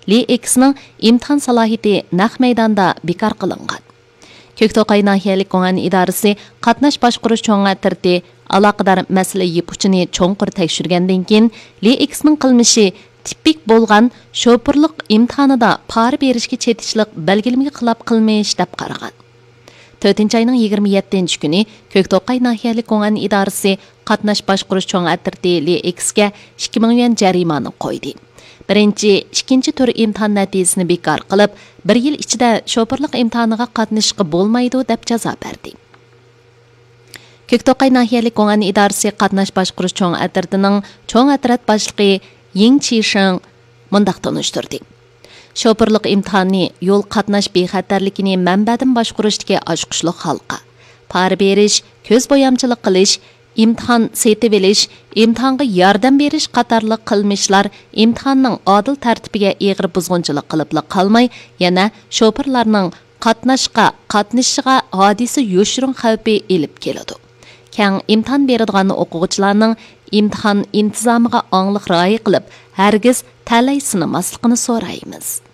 LX-ning imtihon salohiyati naq maydonda bekor qilingan. Köktoqay nahiyalik Ko'ng'an idorasi qatnash boshqarish cho'ng'atirdi aloqador masala yepuchini cho'nqur tekshirgandan keyin LX-ning qilmishi tipik bo'lgan shofirlik imtihonida pora berishga chetishlik belgilimiga xilof qilmish deb qaragan. 4-ayning 27-kuni Köktoqay nahiyalik Ko'ng'an idorasi qatnash boshqarish cho'ng'atirdi LX-ga 2000 yuan jarimani qo'ydi. Birinchi, ikkinchi tur imtihon natijasini bekor qilib, 1 yil ichida shofirlik imtihoniga qatnashishga bo'lmaydi deb jazo berdi. Köktoqay nahiyalik Ko'ng'an idorasi qatnash boshqarish cho'ng'atirdining cho'ng'atirat boshlig'i Ying Chishing mundaq tanishtirdi. Şoförlük imtihani yol qatnash bexatarligini manbadan boshqarishdagi oshqushliq xalqqa pora berish, ko'z boyamchilik qilish, imtihon setib olish, imtihonga yordam berish qatorliq qilmishlar imtihonning odil tartibiga eg'ir buzg'unchilik qilib qolmay, yana shoförlarning qatnashishiga hodisa yo'shirin xavfi elib keladi. Kang imtihon beradigan o'quvchilarning imtihon intizomiga onglik rioya qilib, hargiz talay sinamasligini so'raymiz.